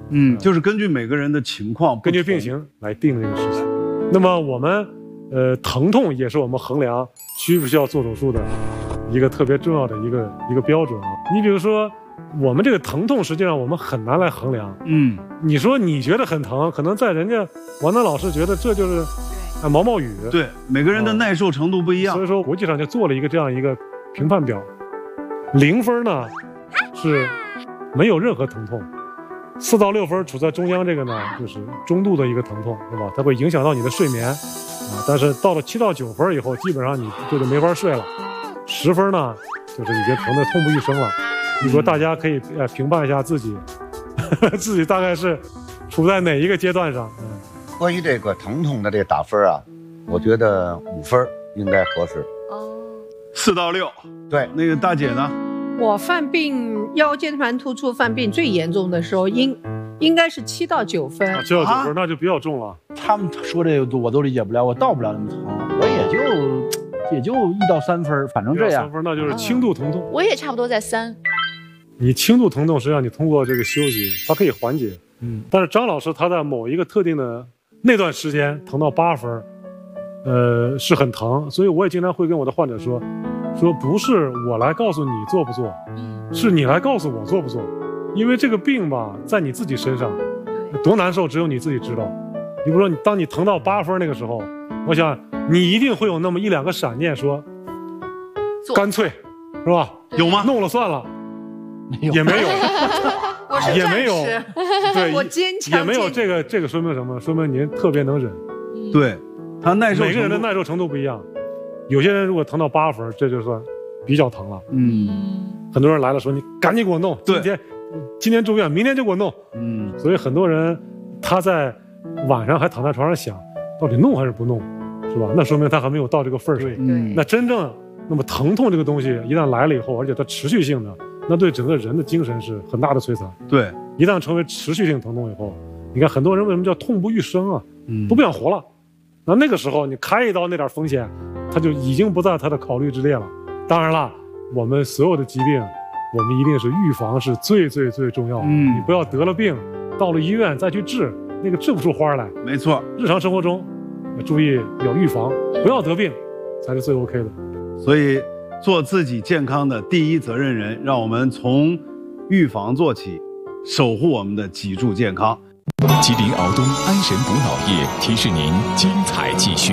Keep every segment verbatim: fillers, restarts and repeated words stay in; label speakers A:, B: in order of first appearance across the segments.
A: 嗯，就是根据每个人的情况，
B: 根据病情来定这个事情。那么我们呃疼痛也是我们衡量需不需要做手术的一个特别重要的一个一个标准啊。你比如说我们这个疼痛，实际上我们很难来衡量。
A: 嗯，
B: 你说你觉得很疼，可能在人家王丹老师觉得这就是啊毛毛雨。
A: 对，每个人的耐受程度不一样。
B: 所以说国际上就做了一个这样一个评判表，零分呢是没有任何疼痛，四到六分处在中央，这个呢就是中度的一个疼痛，是吧？它会影响到你的睡眠啊。但是到了七到九分以后，基本上你这就没法睡了。十分呢，就是已经疼得痛不欲生了。你说大家可以呃评判一下自己，呵呵自己大概是处在哪一个阶段上？嗯，
C: 关于这个疼痛的这打分啊，我觉得五分应该合适。
D: 哦，
A: 四到六。
C: 对，
A: 那个大姐呢？
E: 我犯病腰间盘突出犯病最严重的时候，应应该是七到九分。
B: 啊，七到九分那就比较重了。
F: 他们说这个我都理解不了，我到不了那么疼，我也就也就一到三分，反正这样。
B: 三分那就是轻度疼痛。
D: 我也差不多在三。
B: 你轻度疼痛，实际上你通过这个休息，它可以缓解。嗯，但是张老师他在某一个特定的那段时间疼到八分，呃，是很疼，所以我也经常会跟我的患者说，说不是我来告诉你做不做，是你来告诉我做不做，因为这个病吧，在你自己身上，多难受只有你自己知道。你比如说，你当你疼到八分那个时候，我想你一定会有那么一两个闪念说，干脆，是吧？
A: 有吗？
B: 弄了算了。也没有，
E: 我是
B: 也没有，对，
E: 我坚强，
B: 也没有这个，这个说明什么？说明您特别能忍。
A: 对，他耐受，
B: 每个人的耐受程度不一样。有些人如果疼到八分，这就算比较疼了。
A: 嗯，
B: 很多人来了说你赶紧给我弄，今天今天住院，明天就给我弄。
A: 嗯，
B: 所以很多人他在晚上还躺在床上想，到底弄还是不弄，是吧？那说明他还没有到这个份儿上。
A: 嗯，
B: 那真正那么疼痛这个东西一旦来了以后，而且它持续性的。那对整个人的精神是很大的摧残。
A: 对，
B: 一旦成为持续性疼痛以后，你看很多人为什么叫痛不欲生啊？
A: 嗯，
B: 都不想活了。那那个时候你开一刀那点风险，他就已经不在他的考虑之列了。当然了，我们所有的疾病，我们一定是预防是最最最重要的。嗯，你不要得了病，到了医院再去治，那个治不出花来。
A: 没错，
B: 日常生活中要注意要预防，不要得病，才是最 OK 的。
A: 所以。做自己健康的第一责任人，让我们从预防做起，守护我们的脊柱健康。
G: 吉林敖东安神补脑液提示您精彩继续。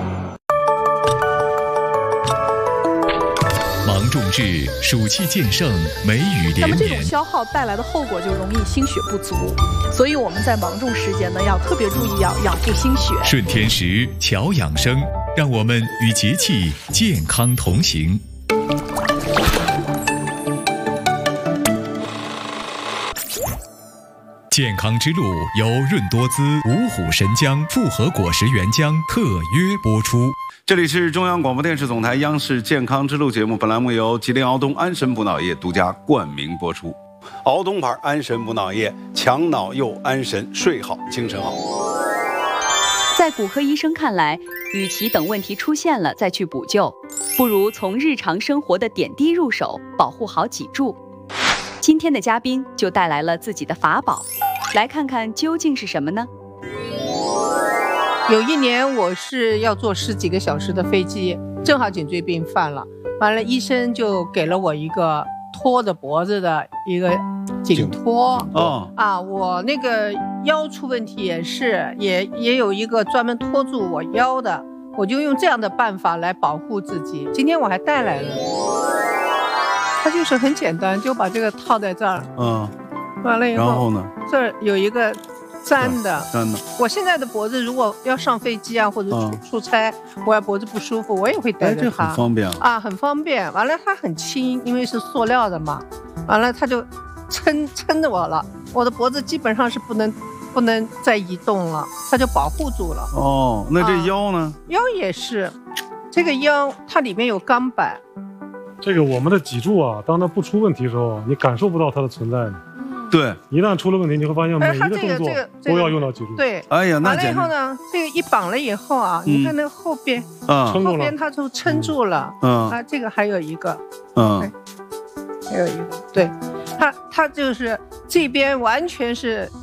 G: 芒种至，暑气渐盛，梅雨连绵。
H: 那么这种消耗带来的后果就容易心血不足，所以我们在芒种时节呢，要特别注意要养护心血。
G: 顺天时，调养生，让我们与节气健康同行。健康之路由润多滋、五虎神姜复合果实原浆特约播出。
A: 这里是中央广播电视总台央视健康之路节目，本栏目由吉林敖东安神补脑液独家冠名播出。敖东牌安神补脑液，强脑又安神，睡好精神好。
I: 在骨科医生看来，与其等问题出现了再去补救，不如从日常生活的点滴入手，保护好脊柱。今天的嘉宾就带来了自己的法宝，来看看究竟是什么呢？
E: 有一年我是要坐十几个小时的飞机，正好颈椎病犯了，完了医生就给了我一个托着脖子的一个颈托。
A: 哦
E: 啊，我那个腰出问题也是，也也有一个专门托住我腰的，我就用这样的办法来保护自己。今天我还带来了，它就是很简单，就把这个套在这儿。
A: 嗯，
E: 完了以后，
A: 然后呢？
E: 这儿有一个粘的，
A: 粘的。
E: 我现在的脖子如果要上飞机啊，或者出出差，我要脖子不舒服，我也会带着它。
A: 哎，这很方便
E: 啊，很方便。完了，它很轻，因为是塑料的嘛。完了，它就撑撑着我了，我的脖子基本上是不能不能再移动了，它就保护住了。
A: 哦，那这腰呢？
E: 啊、腰也是，这个腰它里面有钢板。
B: 这个我们的脊柱啊，当它不出问题的时候，你感受不到它的存在的。
A: 对，
B: 一旦出了问题，你会发现每一个动作都要用到脊柱。
E: 对，
A: 哎呀，那
E: 完了以后呢，这个一绑了以后啊，嗯、你看那个后边，
A: 嗯，
E: 后边它就撑住了。
A: 嗯，
E: 啊，这个还有一个，
A: 嗯，
E: 还有一个，对，它它就是这边完全是